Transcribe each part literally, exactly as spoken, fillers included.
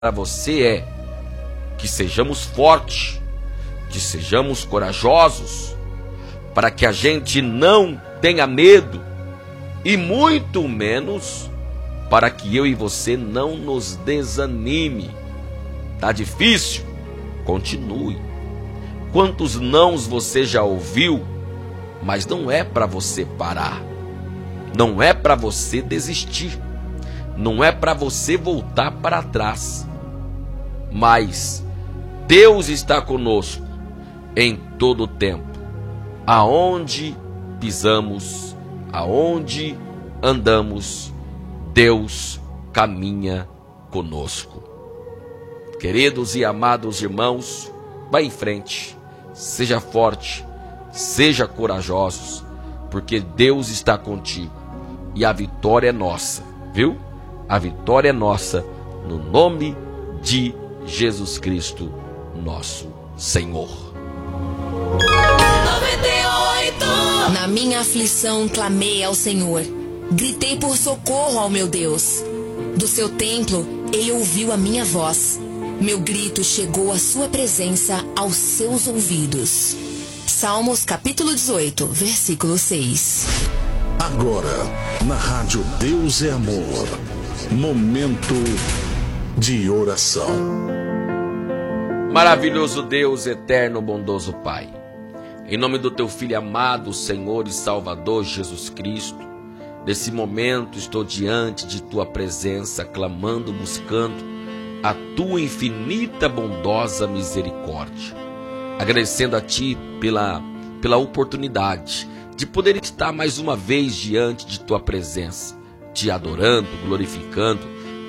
para você é que sejamos fortes, que sejamos corajosos, para que a gente não tenha medo e muito menos para que eu e você não nos desanime. Tá difícil? Continue. Quantos nãos você já ouviu, mas não é para você parar. Não é para você desistir. Não é para você voltar para trás. Mas Deus está conosco em todo o tempo. Aonde pisamos, aonde andamos, Deus caminha conosco. Queridos e amados irmãos, vá em frente, seja forte, seja corajosos, porque Deus está contigo e a vitória é nossa, viu? A vitória é nossa no nome de Jesus Cristo, nosso Senhor. noventa e oito Na minha aflição clamei ao Senhor, gritei por socorro ao meu Deus. Do seu templo ele ouviu a minha voz. Meu grito chegou à sua presença, aos seus ouvidos. Salmos capítulo dezoito, versículo seis. Agora, na rádio Deus é Amor, momento de oração. Maravilhoso Deus, eterno, bondoso Pai, em nome do teu Filho amado, Senhor e Salvador Jesus Cristo, nesse momento estou diante de tua presença, clamando, buscando a tua infinita bondosa misericórdia, agradecendo a ti pela, pela oportunidade de poder estar mais uma vez diante de tua presença, te adorando, glorificando,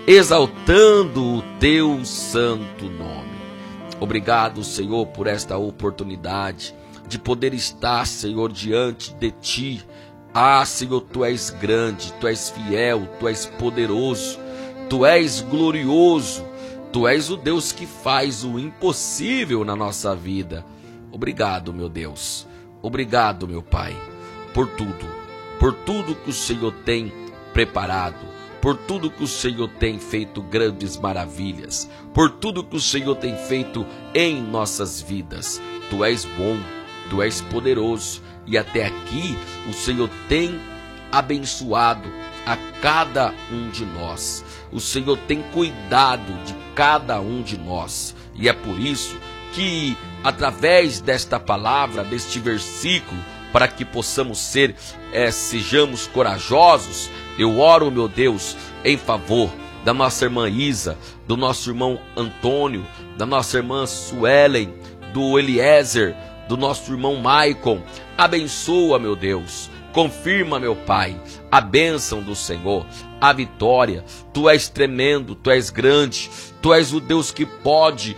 exaltando o teu santo nome. Obrigado, Senhor, por esta oportunidade de poder estar, Senhor, diante de ti. Ah, Senhor, tu és grande, tu és fiel, tu és poderoso, tu és glorioso. Tu és o Deus que faz o impossível na nossa vida. Obrigado, meu Deus. Obrigado, meu Pai, por tudo. Por tudo que o Senhor tem preparado. Por tudo que o Senhor tem feito grandes maravilhas. Por tudo que o Senhor tem feito em nossas vidas. Tu és bom, tu és poderoso. E até aqui o Senhor tem abençoado a cada um de nós. O Senhor tem cuidado de cada um de nós. E é por isso que, através desta palavra, deste versículo, para que possamos ser, é, sejamos corajosos, eu oro, meu Deus, em favor da nossa irmã Isa, do nosso irmão Antônio, da nossa irmã Suelen, do Eliezer, do nosso irmão Maicon. Abençoa, meu Deus. Confirma, meu Pai, a bênção do Senhor, a vitória. Tu és tremendo, tu és grande, tu és o Deus que pode,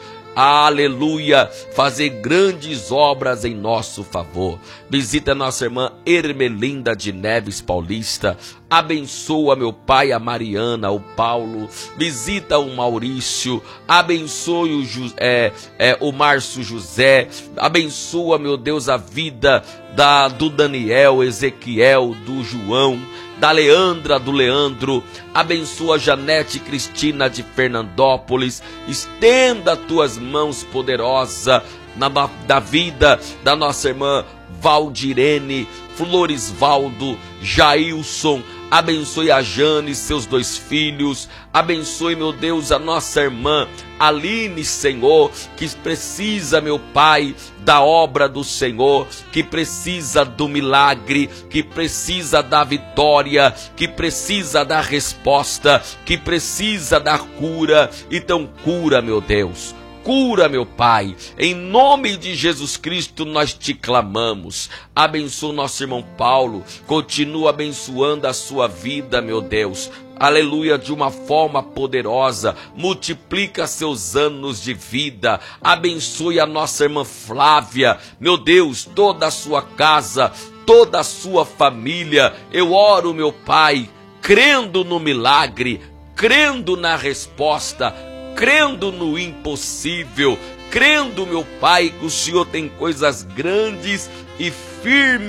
aleluia, fazer grandes obras em nosso favor. Visita nossa irmã Ermelinda de Neves Paulista. Abençoa, meu Pai, a Mariana, o Paulo. Visita o Maurício. Abençoe o, Ju, é, é, o Márcio José. Abençoa, meu Deus, a vida da, do Daniel, Ezequiel, do João, da Leandra, do Leandro. Abençoa Janete Cristina de Fernandópolis. Estenda tuas mãos poderosa na da vida da nossa irmã Valdirene, Floresvaldo, Jailson. Abençoe a Jane e seus dois filhos. Abençoe, meu Deus, a nossa irmã Aline, Senhor, que precisa, meu Pai, da obra do Senhor, que precisa do milagre, que precisa da vitória, que precisa da resposta, que precisa da cura. Então cura, meu Deus. Cura, meu Pai, em nome de Jesus Cristo nós te clamamos. Abençoa o nosso irmão Paulo, continua abençoando a sua vida, meu Deus. Aleluia, de uma forma poderosa, multiplica seus anos de vida. Abençoe a nossa irmã Flávia, meu Deus, toda a sua casa, toda a sua família. Eu oro, meu Pai, crendo no milagre, crendo na resposta, crendo no impossível, crendo, meu Pai, que o Senhor tem coisas grandes e firmes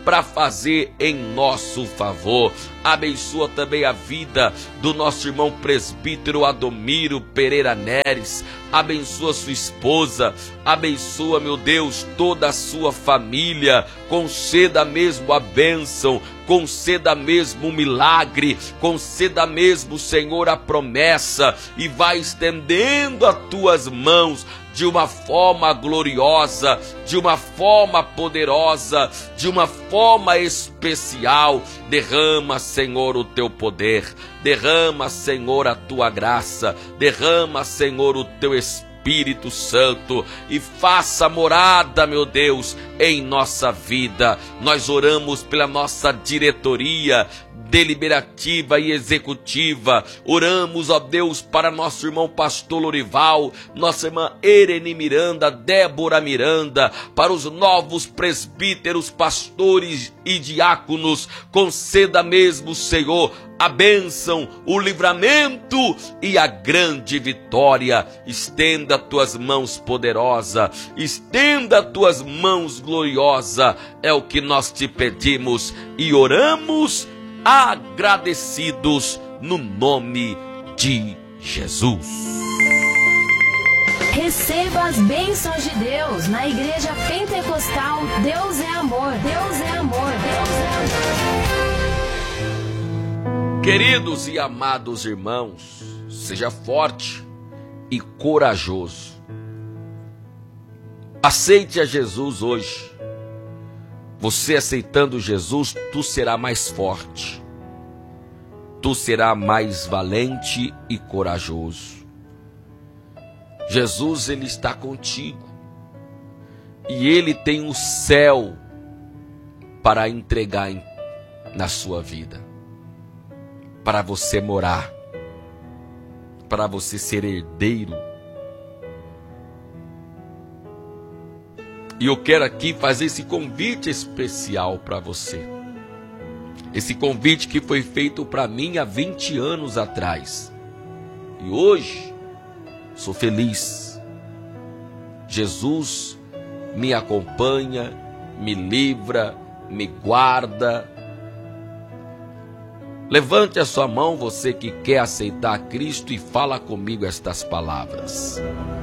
para fazer em nosso favor. Abençoa também a vida do nosso irmão presbítero Adomiro Pereira Neres. Abençoa sua esposa, abençoa, meu Deus, toda a sua família. Conceda mesmo a bênção, conceda mesmo o milagre, conceda mesmo, Senhor, a promessa, e vai estendendo as tuas mãos de uma forma gloriosa, de uma forma poderosa, de uma forma especial. Derrama, Senhor, o teu poder, derrama, Senhor, a tua graça, derrama, Senhor, o teu Espírito Santo, e faça morada, meu Deus, em nossa vida. Nós oramos pela nossa diretoria deliberativa e executiva. Oramos, ó Deus, para nosso irmão pastor Lorival, nossa irmã Ereni Miranda, Débora Miranda, para os novos presbíteros, pastores e diáconos. Conceda mesmo, Senhor, a bênção, o livramento e a grande vitória. Estenda tuas mãos poderosa, estenda tuas mãos gloriosa. É o que nós te pedimos e oramos agradecidos no nome de Jesus. Receba as bênçãos de Deus na Igreja Pentecostal. Deus é amor, Deus é amor, Deus é amor. Queridos e amados irmãos, seja forte e corajoso. Aceite a Jesus hoje. Você aceitando Jesus, tu será mais forte. Tu será mais valente e corajoso. Jesus, ele está contigo. E ele tem o céu para entregar em, na sua vida. Para você morar. Para você ser herdeiro. E eu quero aqui fazer esse convite especial para você. Esse convite que foi feito para mim há vinte anos atrás. E hoje, sou feliz. Jesus me acompanha, me livra, me guarda. Levante a sua mão, você que quer aceitar Cristo, e fala comigo estas palavras.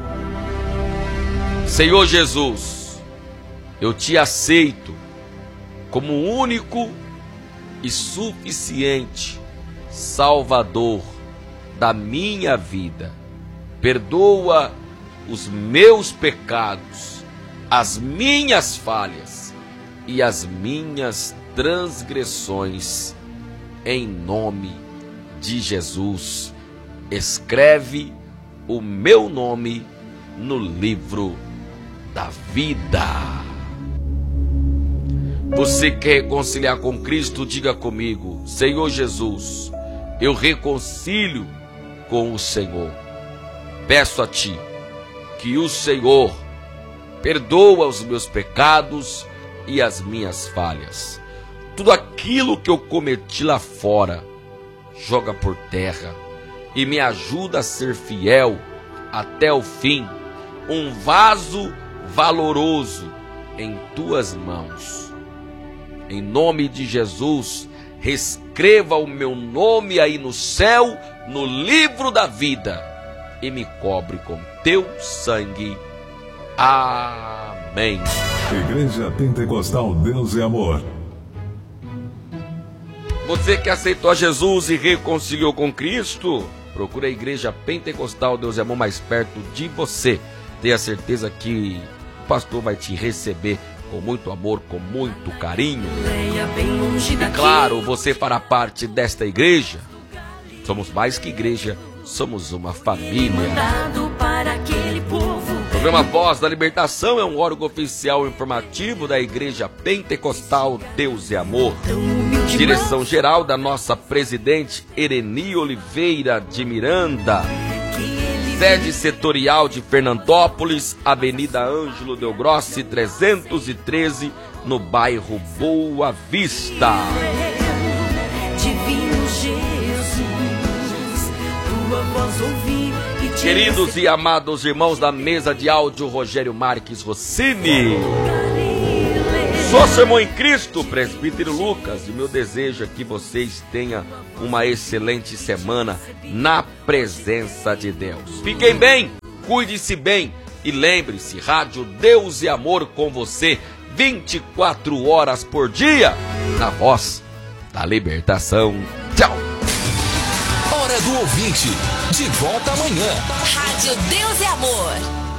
Senhor Jesus, eu te aceito como único e suficiente Salvador da minha vida. Perdoa os meus pecados, as minhas falhas e as minhas transgressões. Em nome de Jesus, escreve o meu nome no livro da vida. Você quer reconciliar com Cristo? Diga comigo: Senhor Jesus, eu reconcilio com o Senhor. Peço a Ti que o Senhor perdoa os meus pecados e as minhas falhas. Tudo aquilo que eu cometi lá fora, joga por terra e me ajuda a ser fiel até o fim, um vaso valoroso em Tuas mãos. Em nome de Jesus, reescreva o meu nome aí no céu, no livro da vida, e me cobre com Teu sangue. Amém. Igreja Pentecostal Deus é Amor. Você que aceitou a Jesus e reconciliou com Cristo, procura a Igreja Pentecostal Deus é Amor mais perto de você. Tenha certeza que o pastor vai te receber com muito amor, com muito carinho. E claro, você fará parte desta igreja. Somos mais que igreja, somos uma família. O programa Voz da Libertação é um órgão oficial informativo da Igreja Pentecostal Deus é Amor. Direção geral da nossa presidente Ereni Oliveira de Miranda. Sede setorial de Fernandópolis, Avenida Ângelo Del Grossi, trezentos e treze, no bairro Boa Vista. Queridos e amados irmãos da mesa de áudio, Rogério Marques Rossini. sou seu irmão em Cristo, presbítero Lucas, e meu desejo é que vocês tenham uma excelente semana na presença de Deus. Fiquem bem, cuide-se bem e lembre-se, Rádio Deus e Amor com você, vinte e quatro horas por dia, na voz da libertação. Tchau! Hora do ouvinte, de volta amanhã. Rádio Deus e Amor.